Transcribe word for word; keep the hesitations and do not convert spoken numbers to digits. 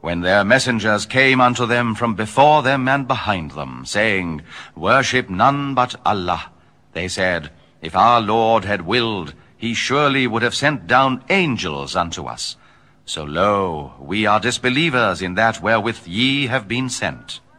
when their messengers came unto them from before them and behind them, saying, Worship none but Allah, they said, If our Lord had willed, he surely would have sent down angels unto us. So lo, we are disbelievers in that wherewith ye have been sent.